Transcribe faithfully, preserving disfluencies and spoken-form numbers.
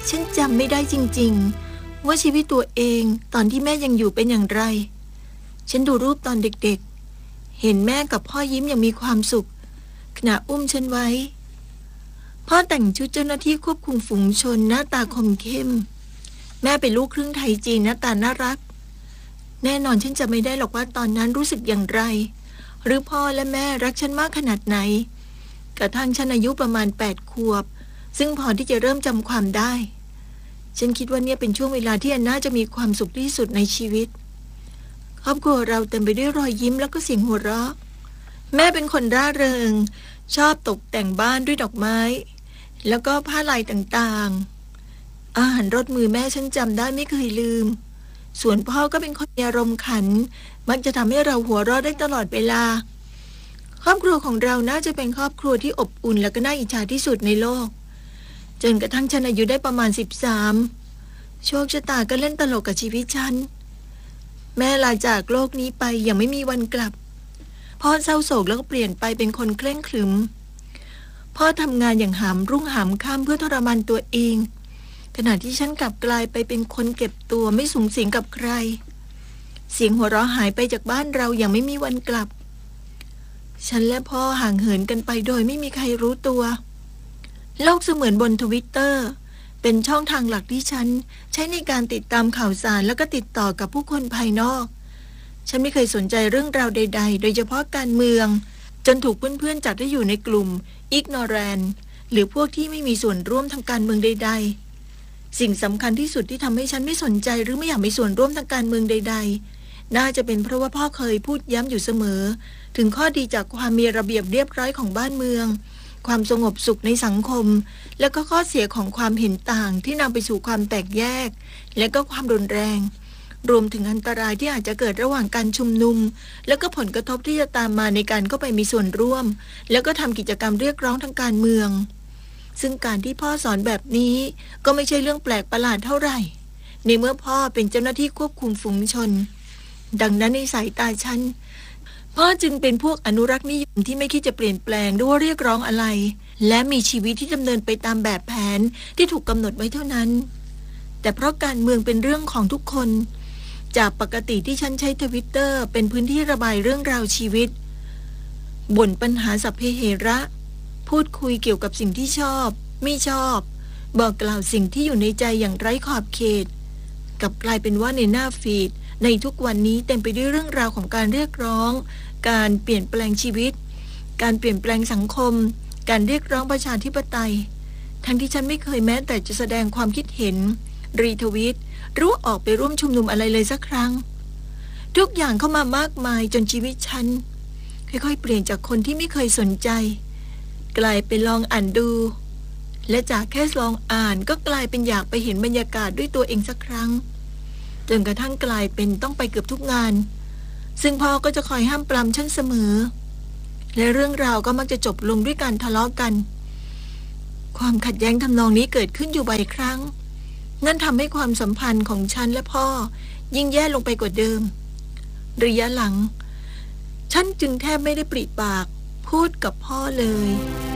ฉันจำไม่ได้จริงๆว่าชีวิตตัวเองตอนที่แม่ยังอยู่เป็นอย่างไรฉันดูรูปตอนเด็กๆเห็นแม่กับพ่อยิ้มอย่างมีความสุขขณะอุ้มฉันไว้พ่อแต่งชุดเจ้าหน้าที่ควบคุมฝูงชนหน้าตาคมเข้มแม่เป็นลูกครึ่งไทยจีนหน้าตาน่ารักแน่นอนฉันจะไม่ได้หรอกว่าตอนนั้นรู้สึกอย่างไรหรือพ่อและแม่รักฉันมากขนาดไหนกระทั่งฉันอายุประมาณแปดขวบซึ่งพอที่จะเริ่มจำความได้ฉันคิดว่าเนี่ยเป็นช่วงเวลาที่อันน่าจะมีความสุขที่สุดในชีวิตครอบครัวเราเต็มไปด้วยรอยยิ้มแล้วก็เสียงหัวเราะแม่เป็นคนร่าเริงชอบตกแต่งบ้านด้วยดอกไม้แล้วก็ผ้าลายต่างๆอาหารรสมือแม่ฉันจำได้ไม่เคยลืมส่วนพ่อก็เป็นคนมีอารมณ์ขันมักจะทำให้เราหัวเราะได้ตลอดเวลาครอบครัวของเราน่าจะเป็นครอบครัวที่อบอุ่นและก็น่าอิจฉาที่สุดในโลกจนกระทั่งฉันอายุได้ประมาณสิบสามโชคชะตาก็เล่นตลกกับชีวิตฉันแม่ลาจากโลกนี้ไปอย่างไม่มีวันกลับพ่อเศร้าโศกแล้วก็เปลี่ยนไปเป็นคนเคร่งขรึมพ่อทำงานอย่างหามรุ่งหามค่ำเพื่อทรมานตัวเองขณะที่ฉันกลับกลายไปเป็นคนเก็บตัวไม่สุงสิงกับใครเสียงหัวเราะหายไปจากบ้านเราอย่างไม่มีวันกลับฉันและพ่อห่างเหินกันไปโดยไม่มีใครรู้ตัวโลกเสมือนบนทวิตเตอร์เป็นช่องทางหลักที่ฉันใช้ในการติดตามข่าวสารแล้วก็ติดต่อกับผู้คนภายนอกฉันไม่เคยสนใจเรื่องราวใดๆโดยเฉพาะการเมืองจนถูกเพื่อนๆจัดให้อยู่ในกลุ่ม Ignorant หรือพวกที่ไม่มีส่วนร่วมทางการเมืองใดๆสิ่งสำคัญที่สุดที่ทำให้ฉันไม่สนใจหรือไม่อยากมีส่วนร่วมทางการเมืองใดๆน่าจะเป็นเพราะว่าพ่อเคยพูดย้ำอยู่เสมอถึงข้อดีจากความมีระเบียบเรียบร้อยของบ้านเมืองความสงบสุขในสังคมและก็ข้อเสียของความเห็นต่างที่นำไปสู่ความแตกแยกและก็ความรุนแรงรวมถึงอันตรายที่อาจจะเกิดระหว่างการชุมนุมและก็ผลกระทบที่จะตามมาในการเข้าไปมีส่วนร่วมแล้วก็ทำกิจกรรมเรียกร้องทางการเมืองซึ่งการที่พ่อสอนแบบนี้ก็ไม่ใช่เรื่องแปลกประหลาดเท่าไหร่ในเมื่อพ่อเป็นเจ้าหน้าที่ควบคุมฝูงชนดังนั้นในสายตาฉันพ่อจึงเป็นพวกอนุรักษ์นิยมที่ไม่คิดจะเปลี่ยนแปลงด้วยเรียกร้องอะไรและมีชีวิตที่ดำเนินไปตามแบบแผนที่ถูกกำหนดไว้เท่านั้นแต่เพราะการเมืองเป็นเรื่องของทุกคนจากปกติที่ฉันใช้ทวิตเตอร์เป็นพื้นที่ระบายเรื่องราวชีวิตบ่นปัญหาสัพเพเหระพูดคุยเกี่ยวกับสิ่งที่ชอบไม่ชอบบอกกล่าวสิ่งที่อยู่ในใจอย่างไร้ขอบเขตกลับกลายเป็นว่าในหน้าฟีดในทุกวันนี้เต็มไปด้วยเรื่องราวของการเรียกร้องการเปลี่ยนแปลงชีวิตการเปลี่ยนแปลงสังคมการเรียกร้องประชาธิปไตยทั้งที่ฉันไม่เคยแม้แต่จะแสดงความคิดเห็นรีทวีตหรือออกไปร่วมชุมนุมอะไรเลยสักครั้งทุกอย่างเข้ามามากมายจนชีวิตฉันค่อยๆเปลี่ยนจากคนที่ไม่เคยสนใจกลายเป็นลองอ่านดูและจากแค่ลองอ่านก็กลายเป็นอยากไปเห็นบรรยากาศด้วยตัวเองสักครั้งจนกระทั่งกลายเป็นต้องไปเกือบทุกงานซึ่งพ่อก็จะคอยห้ามปรามฉันเสมอและเรื่องราวก็มักจะจบลงด้วยการทะเลาะกันความขัดแย้งทำนองนี้เกิดขึ้นอยู่บ่อยครั้งนั่นทำให้ความสัมพันธ์ของฉันและพ่อยิ่งแย่ลงไปกว่าเดิมระยะหลังฉันจึงแทบไม่ได้ปริปากพูดกับพ่อเลย